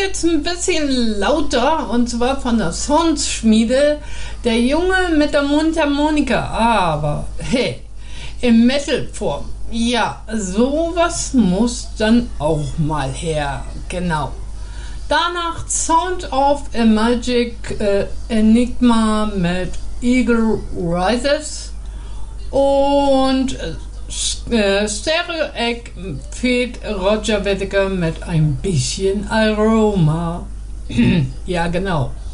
jetzt ein bisschen lauter, und zwar von der Soundschmiede, der Junge mit der Mundharmonika, aber hey, in Metalform. Ja, sowas muss dann auch mal her, genau. Danach Sound of a Magic Enigma mit Eagle Rises und Stereo Egg feed Roger Whittaker mit ein bisschen Aroma. Ja, genau.